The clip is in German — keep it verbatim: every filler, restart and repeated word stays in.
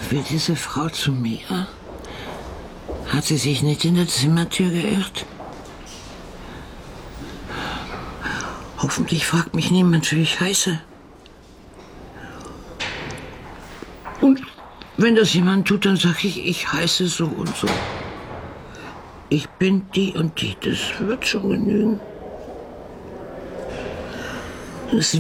Will diese Frau zu mir? Hat sie sich nicht in der Zimmertür geirrt? Hoffentlich fragt mich niemand, wie ich heiße. Und wenn das jemand tut, dann sage ich, ich heiße so und so. Ich bin die und die, das wird schon genügen. Es